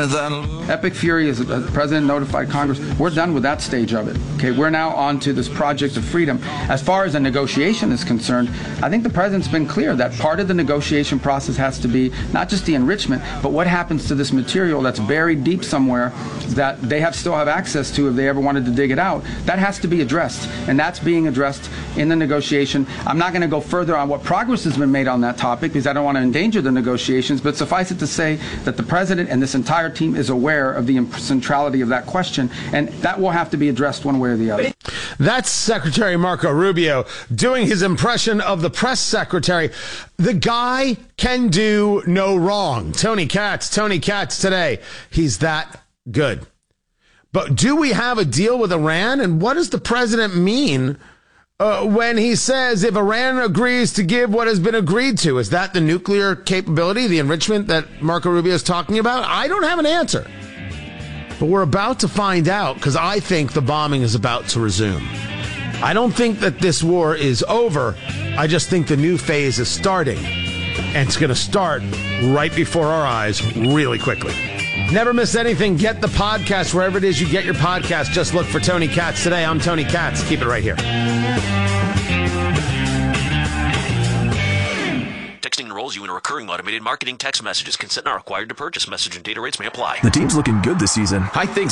Epic Fury is the president notified Congress. We're done with that stage of it. Okay, we're now on to this project of freedom. As far as a negotiation is concerned, I think the president's been clear that part of the negotiation process has to be not just the enrichment, but what happens to this material that's buried deep somewhere that they still have access to if they ever wanted to dig it out. That has to be addressed, and that's being addressed in the negotiation. I'm not going to go further on what progress has been made on that topic because I don't want to endanger the negotiations, but suffice it to say that the president and this entire team is aware of the centrality of that question, and that will have to be addressed one way or the other. That's Secretary Marco Rubio doing his impression of the press secretary. The guy can do no wrong. Tony Katz today. He's that good. But do we have a deal with Iran? And what does the president mean when he says if Iran agrees to give what has been agreed to? Is that the nuclear capability, the enrichment that Marco Rubio is talking about? I don't have an answer. But we're about to find out because I think the bombing is about to resume. I don't think that this war is over. I just think the new phase is starting. And it's going to start right before our eyes really quickly. Never miss anything. Get the podcast wherever it is you get your podcast. Just look for Tony Katz today. I'm Tony Katz. Keep it right here. Texting enrolls you in a recurring automated marketing text messages. Consent not required to purchase. Message and data rates may apply. The team's looking good this season. I think